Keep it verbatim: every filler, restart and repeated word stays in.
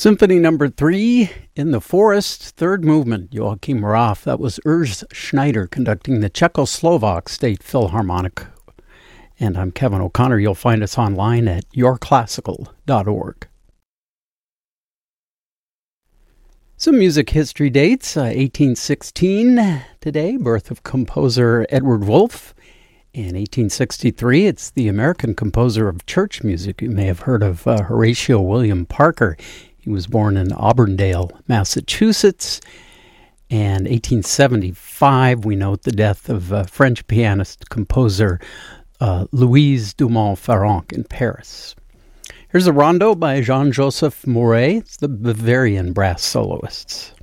Symphony number three, In the Forest, third movement, Joachim Raff. That was Urs Schneider conducting the Czechoslovak State Philharmonic. And I'm Kevin O'Connor. You'll find us online at your classical dot org. Some music history dates. Uh, eighteen sixteen today, birth of composer Edward Wolff. In eighteen sixty-three, it's the American composer of church music. You may have heard of uh, Horatio William Parker. He was born in Auburndale, Massachusetts. And eighteen seventy-five, we note the death of uh, French pianist composer uh, Louise Dumont-Ferrand in Paris. Here's a rondo by Jean-Joseph Mouret. It's the Bavarian brass soloists.